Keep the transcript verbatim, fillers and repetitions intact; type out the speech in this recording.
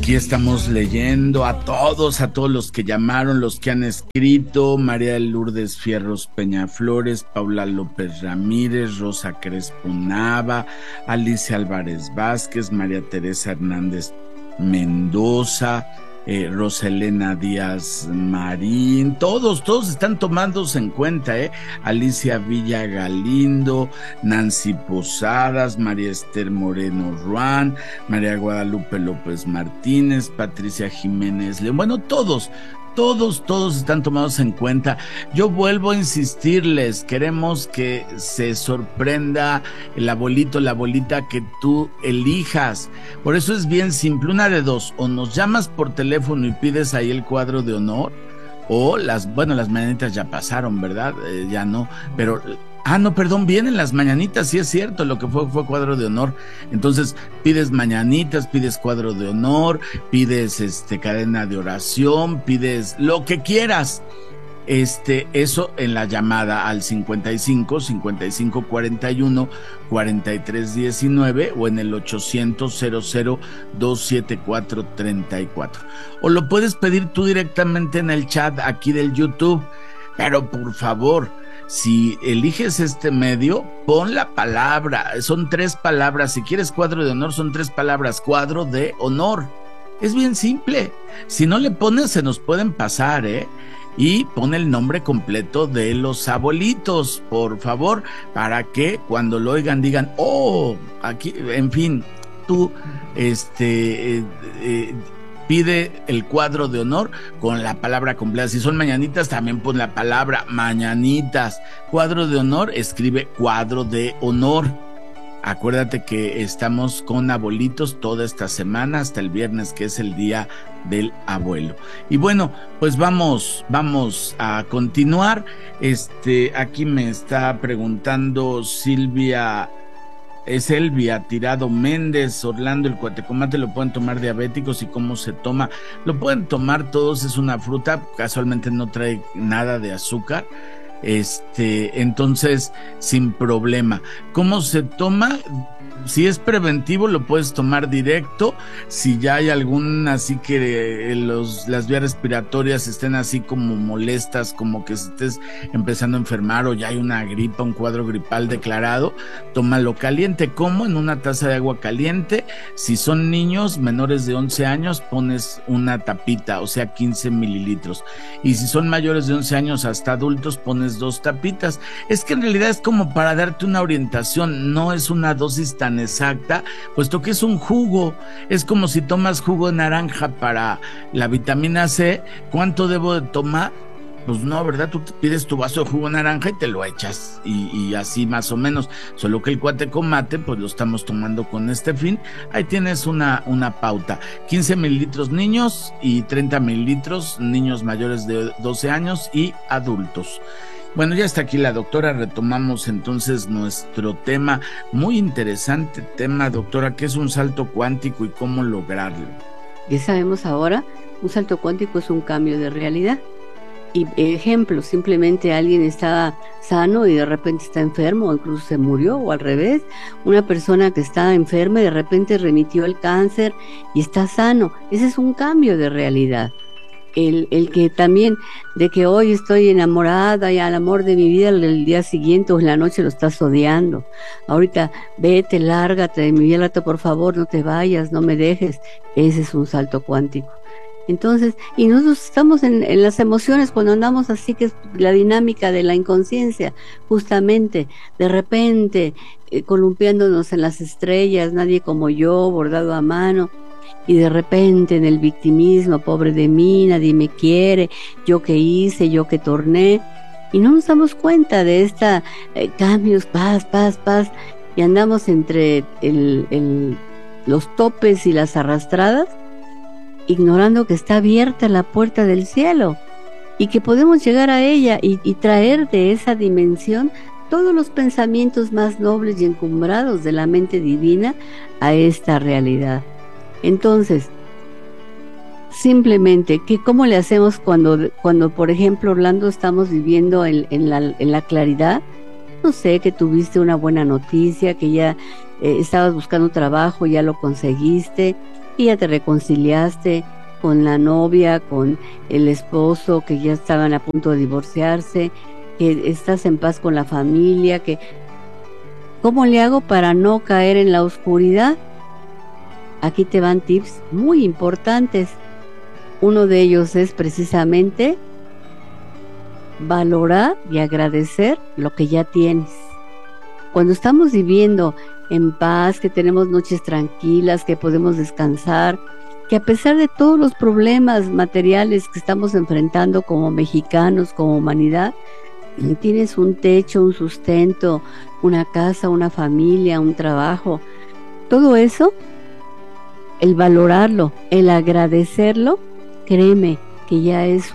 Aquí estamos leyendo a todos, a todos los que llamaron, los que han escrito: María de Lourdes Fierros Peñaflores, Paula López Ramírez, Rosa Crespo Nava, Alicia Álvarez Vázquez, María Teresa Hernández Mendoza, eh, Roselena Díaz Marín, todos, todos están tomándose en cuenta, eh, Alicia Villa Galindo, Nancy Posadas, María Esther Moreno Ruán, María Guadalupe López Martínez, Patricia Jiménez León, bueno, todos, Todos, todos están tomados en cuenta. Yo vuelvo a insistirles, queremos que se sorprenda el abuelito, la abuelita que tú elijas. Por eso es bien simple, una de dos: o nos llamas por teléfono y pides ahí el cuadro de honor, o las, bueno, las mañanitas ya pasaron, ¿verdad? Eh, ya no, pero... Ah, no, perdón, vienen las mañanitas, sí es cierto, lo que fue fue cuadro de honor. Entonces, pides mañanitas, pides cuadro de honor, pides este cadena de oración, pides lo que quieras. Este, eso en la llamada al cincuenta y cinco, cincuenta y cinco cuarenta y uno, cuarenta y tres diecinueve o en el ochocientos, cero cero, dos siete cuatro, treinta y cuatro. O lo puedes pedir tú directamente en el chat aquí del YouTube. Pero por favor, si eliges este medio, pon la palabra, son tres palabras. Si quieres cuadro de honor, son tres palabras: cuadro de honor. Es bien simple. Si no le pones, se nos pueden pasar, ¿eh? Y pon el nombre completo de los abuelitos, por favor, para que cuando lo oigan digan: oh, aquí, en fin, tú, este... Eh, eh, pide el cuadro de honor con la palabra completa. Si son mañanitas, también pon la palabra mañanitas. Cuadro de honor, escribe cuadro de honor. Acuérdate que estamos con abuelitos toda esta semana hasta el viernes, que es el día del abuelo. Y bueno, pues vamos, vamos a continuar. Este, aquí me está preguntando Silvia. Es Elvia Tirado Méndez, Orlando: el cuatecomate lo pueden tomar diabéticos, ¿y cómo se toma? Lo pueden tomar todos, es una fruta, casualmente no trae nada de azúcar, este, entonces sin problema. ¿Cómo se toma? Si es preventivo, lo puedes tomar directo. Si ya hay algún, así que los, las vías respiratorias estén así como molestas, como que estés empezando a enfermar, o ya hay una gripa, un cuadro gripal declarado, tómalo caliente. ¿Cómo? En una taza de agua caliente. Si son niños menores de once años, pones una tapita, o sea, quince mililitros. Y si son mayores de once años hasta adultos, pones dos tapitas. Es que en realidad es como para darte una orientación, no es una dosis tan exacta, puesto que es un jugo. Es como si tomas jugo de naranja para la vitamina C. ¿Cuánto debo de tomar? Pues no, ¿verdad? Tú te pides tu vaso de jugo de naranja y te lo echas, y, y así más o menos. Solo que el cuatecomate, pues lo estamos tomando con este fin. Ahí tienes una, una pauta: quince mililitros niños y treinta mililitros niños mayores de doce años y adultos. Bueno, ya está aquí la doctora. Retomamos entonces nuestro tema, muy interesante tema, doctora, que es un salto cuántico y cómo lograrlo. Ya sabemos ahora, un salto cuántico es un cambio de realidad. Y ejemplo, simplemente alguien estaba sano y de repente está enfermo, o incluso se murió, o al revés, una persona que estaba enferma y de repente remitió el cáncer y está sano. Ese es un cambio de realidad. El, el que también, de que hoy estoy enamorada y al amor de mi vida, el día siguiente o en la noche lo estás odiando. Ahorita, vete, lárgate de mi vida, por favor, no te vayas, no me dejes. Ese es un salto cuántico. Entonces, y nosotros estamos en, en las emociones cuando andamos así, que es la dinámica de la inconsciencia, justamente, de repente, eh, columpiándonos en las estrellas, nadie como yo, bordado a mano. Y de repente en el victimismo, pobre de mí, nadie me quiere, yo qué hice, yo qué torné, y no nos damos cuenta de esta eh, cambios, paz, paz, paz, y andamos entre el, el, los topes y las arrastradas, ignorando que está abierta la puerta del cielo, y que podemos llegar a ella y, y traer de esa dimensión todos los pensamientos más nobles y encumbrados de la mente divina a esta realidad. Entonces, simplemente, que ¿cómo le hacemos cuando, cuando por ejemplo, Orlando, estamos viviendo en, en, la, en la claridad? No sé, que tuviste una buena noticia, que ya eh, estabas buscando trabajo, ya lo conseguiste y ya te reconciliaste con la novia, con el esposo, que ya estaban a punto de divorciarse, que estás en paz con la familia, que ¿cómo le hago para no caer en la oscuridad? Aquí te van tips muy importantes. Uno de ellos es precisamente valorar y agradecer lo que ya tienes. Cuando estamos viviendo en paz, que tenemos noches tranquilas, que podemos descansar, que a pesar de todos los problemas materiales que estamos enfrentando como mexicanos, como humanidad, tienes un techo, un sustento, una casa, una familia, un trabajo. Todo eso, el valorarlo, el agradecerlo, créeme que ya es